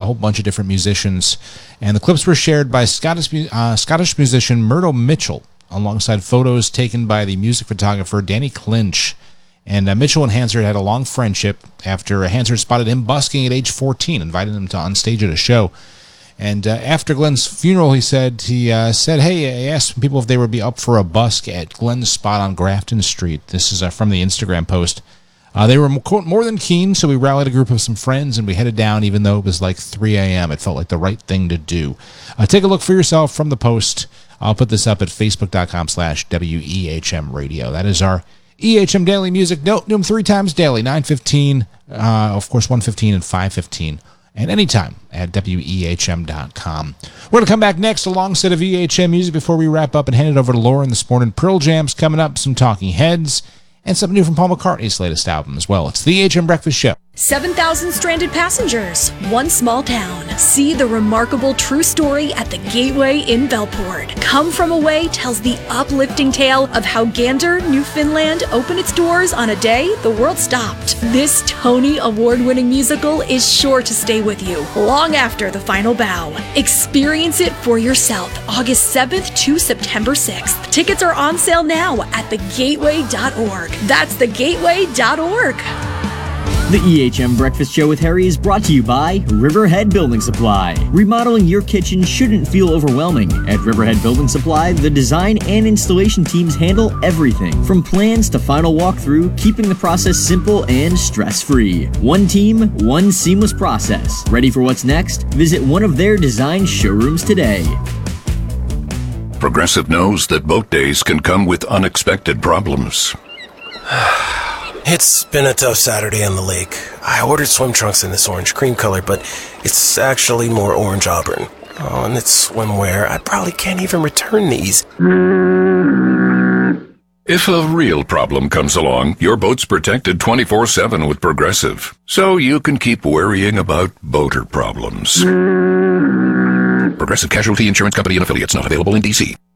whole bunch of different musicians. And the clips were shared by Scottish musician Myrtle Mitchell, alongside photos taken by the music photographer Danny Clinch. And Mitchell and Hansard had a long friendship after Hansard spotted him busking at age 14, invited him to on stage at a show. And after Glenn's funeral, he said, hey, I asked people if they would be up for a busk at Glenn's spot on Grafton Street. This is from the Instagram post. They were, quote, more than keen, so we rallied a group of some friends, and we headed down, even though it was like 3 a.m. It felt like the right thing to do. Take a look for yourself from the post. I'll put this up at facebook.com/WEHM Radio. That is our EHM Daily Music. Note them 3 times daily, 9:15, of course 1:15 and 5:15, and anytime at WEHM.com. We're going to come back next, a long set of EHM music before we wrap up and hand it over to Lauren this morning. Pearl Jam's coming up, some Talking Heads, and something new from Paul McCartney's latest album as well. It's the EHM Breakfast Show. 7,000 stranded passengers, one small town. See the remarkable true story at the Gateway in Bellport. Come From Away tells the uplifting tale of how Gander, Newfoundland opened its doors on a day the world stopped. This Tony Award-winning musical is sure to stay with you long after the final bow. Experience it for yourself August 7th to September 6th. Tickets are on sale now at thegateway.org. That's thegateway.org. The EHM Breakfast Show with Harry is brought to you by Riverhead Building Supply. Remodeling your kitchen shouldn't feel overwhelming. At Riverhead Building Supply, the design and installation teams handle everything from plans to final walkthrough, keeping the process simple and stress-free. One team, one seamless process. Ready for what's next? Visit one of their design showrooms today. Progressive knows that boat days can come with unexpected problems. It's been a tough Saturday on the lake. I ordered swim trunks in this orange cream color, but it's actually more orange auburn. Oh, and it's swimwear. I probably can't even return these. If a real problem comes along, your boat's protected 24/7 with Progressive, so you can keep worrying about boater problems. Progressive Casualty Insurance Company and Affiliates, not available in D.C.